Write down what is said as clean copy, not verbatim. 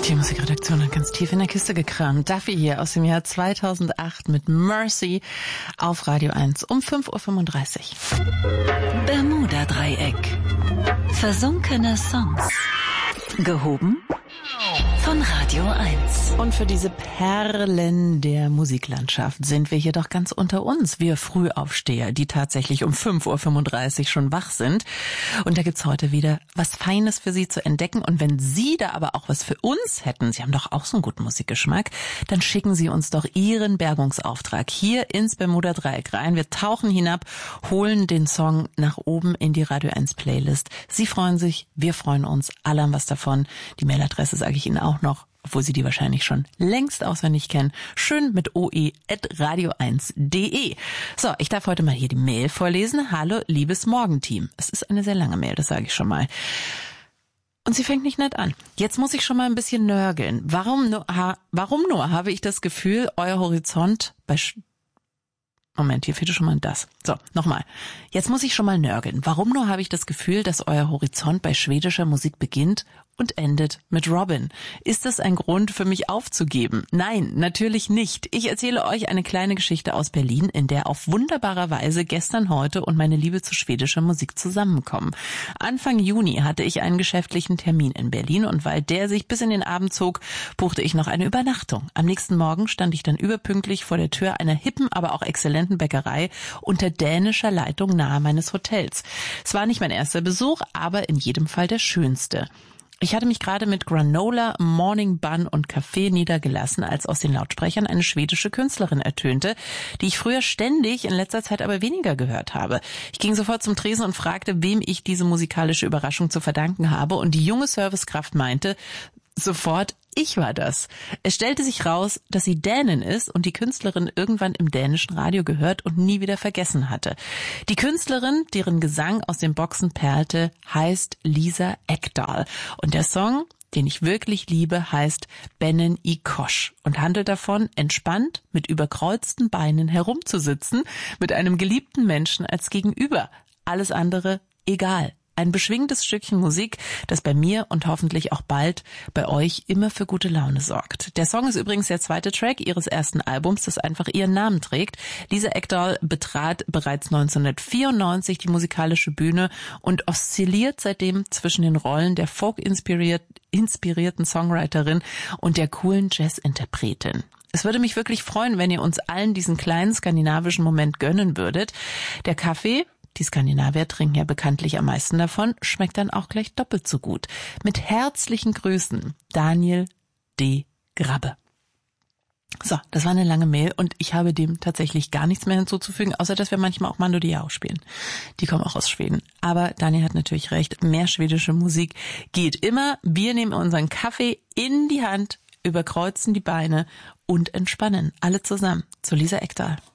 Die Musikredaktion hat ganz tief in der Kiste gekramt. Duffy hier aus dem Jahr 2008 mit Mercy auf Radio 1 um 5.35 Uhr. Bermuda-Dreieck. Versunkene Songs. Gehoben von Radio 1. Und für diese Perlen der Musiklandschaft sind wir hier doch ganz unter uns. Wir Frühaufsteher, die tatsächlich um 5.35 Uhr schon wach sind. Und da gibt's heute wieder was Feines für Sie zu entdecken. Und wenn Sie da aber auch was für uns hätten, Sie haben doch auch so einen guten Musikgeschmack, dann schicken Sie uns doch Ihren Bergungsauftrag hier ins Bermuda-Dreieck rein. Wir tauchen hinab, holen den Song nach oben in die Radio 1 Playlist. Sie freuen sich, wir freuen uns, alle haben was davon. Die Mailadresse sage ich Ihnen auch noch, obwohl Sie die wahrscheinlich schon längst auswendig kennen. Schön mit oe@radio1.de. So, ich darf heute mal hier die Mail vorlesen. Hallo, liebes Morgenteam. Es ist eine sehr lange Mail, das sage ich schon mal. Und sie fängt nicht nett an. Jetzt muss ich schon mal ein bisschen nörgeln. Warum nur habe ich das Gefühl, euer Horizont bei... Moment, hier fehlt schon mal das. So, nochmal. Jetzt muss ich schon mal nörgeln. Warum nur habe ich das Gefühl, dass euer Horizont bei schwedischer Musik beginnt und endet mit Robyn? Ist das ein Grund für mich aufzugeben? Nein, natürlich nicht. Ich erzähle euch eine kleine Geschichte aus Berlin, in der auf wunderbare Weise gestern, heute und meine Liebe zu schwedischer Musik zusammenkommen. Anfang Juni hatte ich einen geschäftlichen Termin in Berlin und weil der sich bis in den Abend zog, buchte ich noch eine Übernachtung. Am nächsten Morgen stand ich dann überpünktlich vor der Tür einer hippen, aber auch exzellenten Bäckerei unter dänischer Leitung nahe meines Hotels. Es war nicht mein erster Besuch, aber in jedem Fall der schönste. Ich hatte mich gerade mit Granola, Morning Bun und Kaffee niedergelassen, als aus den Lautsprechern eine schwedische Künstlerin ertönte, die ich früher ständig, in letzter Zeit aber weniger gehört habe. Ich ging sofort zum Tresen und fragte, wem ich diese musikalische Überraschung zu verdanken habe, und die junge Servicekraft meinte sofort, ich war das. Es stellte sich raus, dass sie Dänin ist und die Künstlerin irgendwann im dänischen Radio gehört und nie wieder vergessen hatte. Die Künstlerin, deren Gesang aus den Boxen perlte, heißt Lisa Ekdahl. Und der Song, den ich wirklich liebe, heißt Bennen i Kosh und handelt davon, entspannt mit überkreuzten Beinen herumzusitzen, mit einem geliebten Menschen als Gegenüber. Alles andere egal. Ein beschwingtes Stückchen Musik, das bei mir und hoffentlich auch bald bei euch immer für gute Laune sorgt. Der Song ist übrigens der zweite Track ihres ersten Albums, das einfach ihren Namen trägt. Lisa Ekdahl betrat bereits 1994 die musikalische Bühne und oszilliert seitdem zwischen den Rollen der folk-inspirierten Songwriterin und der coolen Jazz-Interpretin. Es würde mich wirklich freuen, wenn ihr uns allen diesen kleinen skandinavischen Moment gönnen würdet. Der Kaffee, die Skandinavier trinken ja bekanntlich am meisten davon, schmeckt dann auch gleich doppelt so gut. Mit herzlichen Grüßen, Daniel D. Grabbe. So, das war eine lange Mail und ich habe dem tatsächlich gar nichts mehr hinzuzufügen, außer dass wir manchmal auch Mando Diao spielen. Die kommen auch aus Schweden. Aber Daniel hat natürlich recht, mehr schwedische Musik geht immer. Wir nehmen unseren Kaffee in die Hand, überkreuzen die Beine und entspannen. Alle zusammen. Zu Lisa Ekdahl.